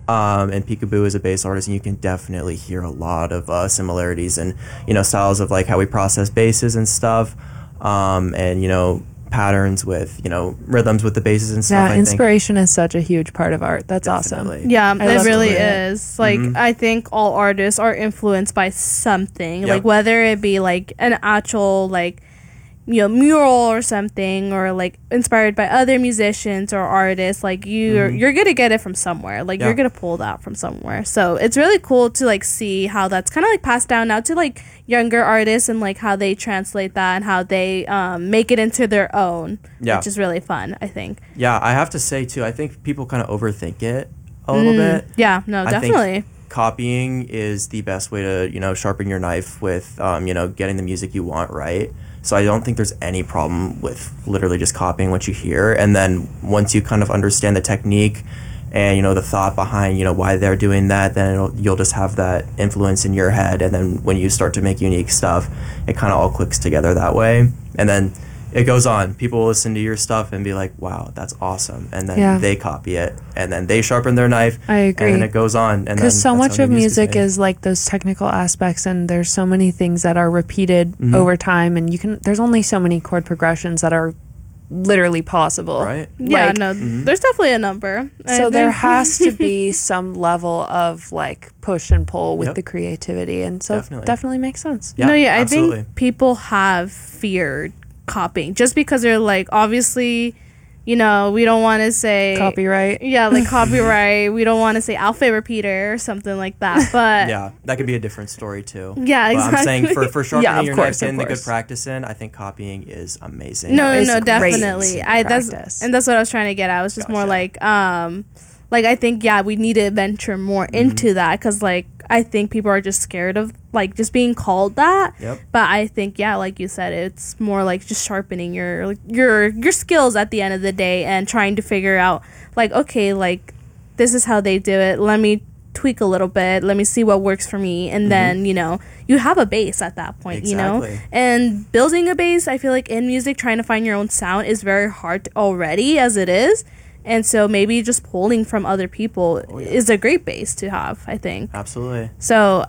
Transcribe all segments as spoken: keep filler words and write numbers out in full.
Um, and Peekaboo is a bass artist, and you can definitely hear a lot of uh, similarities and, you know, styles of like how we process basses and stuff, um, and, you know, patterns with, you know, rhythms with the basses and stuff. Yeah, I inspiration think. is such a huge part of art. That's Definitely. awesome. Yeah, I it really it. is. Like, mm-hmm. I think all artists are influenced by something. Yep. Like, whether it be like an actual, like, you know, mural or something, or like inspired by other musicians or artists, like you're mm-hmm. you're gonna get it from somewhere. Like yeah. you're gonna pull that from somewhere. So it's really cool to like see how that's kind of like passed down now to like younger artists, and like how they translate that and how they um, make it into their own. Yeah, which is really fun, I think. Yeah, I have to say too, I think people kind of overthink it a little mm, bit. Yeah, no, I definitely. Think copying is the best way to, you know, sharpen your knife with, um, you know, getting the music you want right. So I don't think there's any problem with literally just copying what you hear. And then once you kind of understand the technique and, you know, the thought behind, you know, why they're doing that, then it'll, you'll just have that influence in your head. And then when you start to make unique stuff, it kind of all clicks together that way. And then it goes on. People will listen to your stuff and be like, wow, that's awesome. And then yeah. they copy it. And then they sharpen their knife. I agree. And then it goes on. Because so much of music is like those technical aspects, and there's so many things that are repeated mm-hmm. over time. And you can, there's only so many chord progressions that are literally possible. Right. Yeah, like, no, mm-hmm. there's definitely a number. So there has to be some level of like push and pull with yep. the creativity. And so definitely, definitely makes sense. Yeah, no, yeah, absolutely. I think people have feared copying just because they're like, obviously, you know, we don't want to say copyright. Yeah, like copyright. We don't want to say alpha repeater or something like that. But yeah, that could be a different story too. Yeah, but exactly. I'm saying for for sharpening yeah, your course, knife, getting the good practice in, I think copying is amazing. No, it's no, definitely. I that's practice. and that's what I was trying to get at. I was just gotcha. more like, um, like I think yeah, we need to venture more mm-hmm. into that, because like I think people are just scared of like just being called that. Yep. But I think yeah, like you said, it's more like just sharpening your your your skills at the end of the day, and trying to figure out like, okay, like this is how they do it. Let me tweak a little bit. Let me see what works for me, and mm-hmm. then you know you have a base at that point. Exactly. You know, and building a base, I feel like in music, trying to find your own sound is very hard already as it is. And so maybe just pulling from other people oh, yeah. is a great base to have, I think. Absolutely. So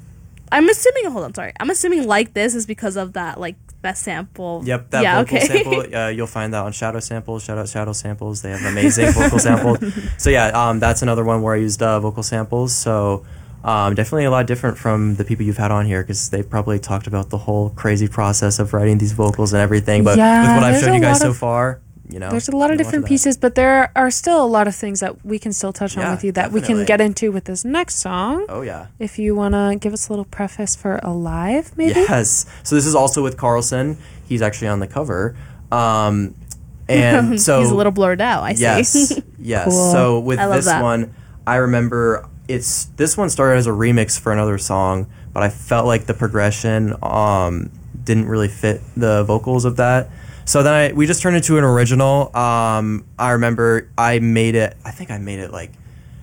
I'm assuming, hold on, sorry. I'm assuming Like This is because of that, like, best sample. Yep, that yeah, vocal okay. sample, uh, you'll find that on Shadow Samples. Shout out Shadow Samples. They have amazing vocal samples. So yeah, um, that's another one where I used uh, vocal samples. So um, definitely a lot different from the people you've had on here, because they've probably talked about the whole crazy process of writing these vocals and everything. But yeah, with what I've shown you guys so far, you know, there's a lot of different pieces, but there are still a lot of things that we can still touch on yeah, with you that definitely. we can get into with this next song. Oh yeah. If you want to give us a little preface for Alive, maybe? Yes. So this is also with Carlson. He's actually on the cover. Um, and so he's a little blurred out, I yes, see. Yes. Cool. So with I love this that. one, I remember it's this one started as a remix for another song, but I felt like the progression um, didn't really fit the vocals of that. So then I, we just turned it into an original. Um, I remember I made it, I think I made it like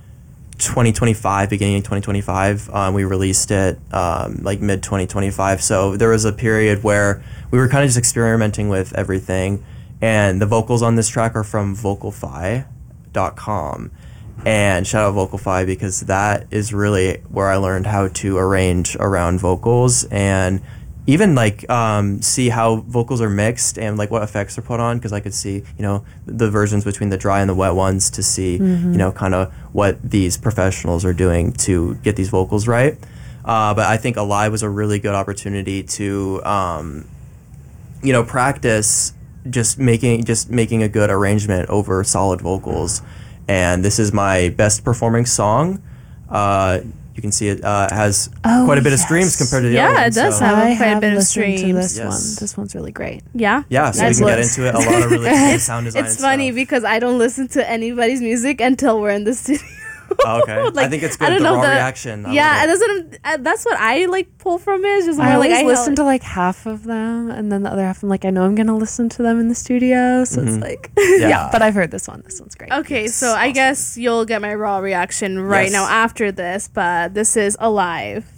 twenty twenty-five, beginning of twenty twenty-five. Um, we released it um, like mid twenty twenty-five. So there was a period where we were kind of just experimenting with everything. And the vocals on this track are from vocalfy dot com. And shout out Vocalfy, because that is really where I learned how to arrange around vocals, and even like um, see how vocals are mixed and like what effects are put on, because I could see, you know, the versions between the dry and the wet ones to see, mm-hmm. you know, kind of what these professionals are doing to get these vocals right. Uh, but I think Alive was a really good opportunity to, um, you know, practice just making just making a good arrangement over solid vocals. And this is my best performing song. Uh, You can see it uh, has oh, quite a bit yes. of streams compared to the yeah, other one. Yeah, it does so. have I quite have a bit of listened streams. to this Yes. one. This one's really great. Yeah? Yeah, so Nice we can list. get into it. A lot of really good sound design It's funny stuff. because I don't listen to anybody's music until we're in the studio. Oh, okay. like, I think it's I good. don't The know raw the, reaction. I yeah, love and it. that's what I'm, uh, that's what I like pull from it. It's just more I like always I listen to like half of them, and then the other half I'm like, I know I'm gonna listen to them in the studio, so Mhm. it's like Yeah. yeah. But I've heard this one. This one's great. Okay, Yes, so I awesome. guess you'll get my raw reaction right Yes. now after this, but this is Alive.